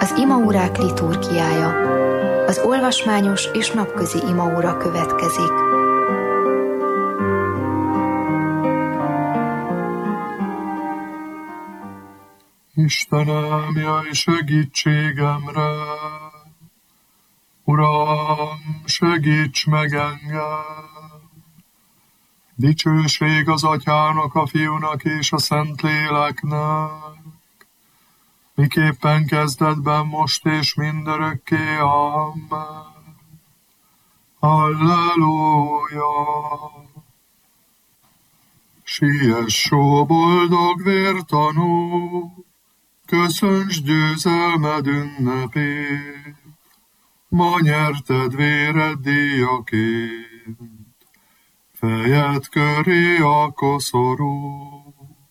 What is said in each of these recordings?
Az imaórák liturgiája. Az olvasmányos és napközi imaóra következik. Istenem, jöjj segítségemre! Uram, segíts meg engem! Dicsőség az Atyának, a Fiúnak és a Szentléleknek, miképpen kezdetben, most és mindörökké. Amen. Halleluja! Siess, ó boldog vértanú, köszöntsd győzelmed ünnepét, ma nyerted véred díjaként, fejed köré a koszorút.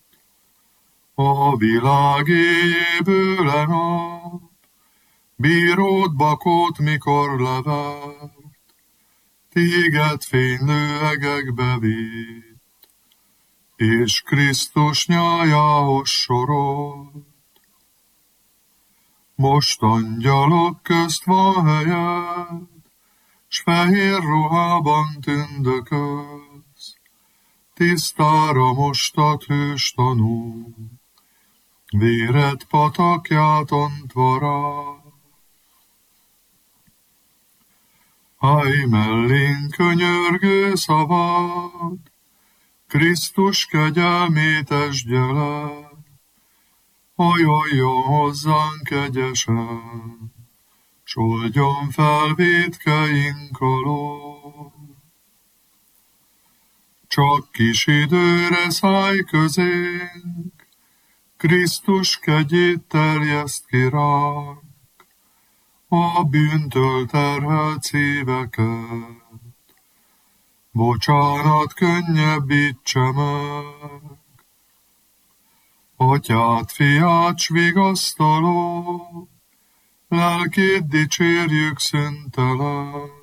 A világ éjjéből a nap, bíród bakót mikor levert, téged fénylő egekbe vitt, és Krisztus nyájához sorolt. Most angyalok közt van helyed, s fehér ruhában tündökölsz, tisztára mostat hős tanú, véred patakját ontva rá. Állj mellénk könyörgő szavad, Krisztus kegyelmét esdje le, hajoljon hozzánk kegyesen, s oldjon fel vétkeink alól. Csak kis időre szállj közénk, Krisztus kegyét terjeszt ki ránk, a bűntől terhelt szíveket, bocsánat könnyebbítse meg. Atyát, Fiát, s vigasztaló, lelkét dicsérjük szüntelen,